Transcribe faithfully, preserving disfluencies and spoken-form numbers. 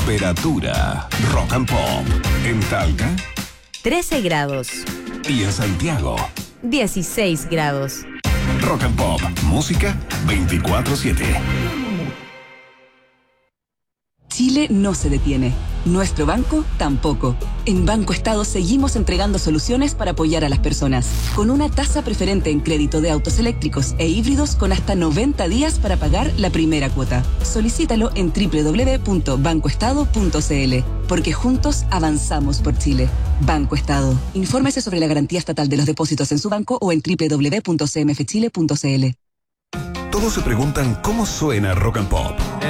Temperatura. Rock and Pop. En Talca. trece grados. Y en Santiago. dieciséis grados. Rock and Pop. Música veinticuatro siete. Chile no se detiene. Nuestro banco tampoco. En Banco Estado seguimos entregando soluciones para apoyar a las personas. Con una tasa preferente en crédito de autos eléctricos e híbridos con hasta noventa días para pagar la primera cuota. Solicítalo en doble u doble u doble u punto banco estado punto c l. Porque juntos avanzamos por Chile. Banco Estado. Infórmese sobre la garantía estatal de los depósitos en su banco o en doble u doble u doble u punto c m f chile punto c l. Todos se preguntan cómo suena Rock and Pop.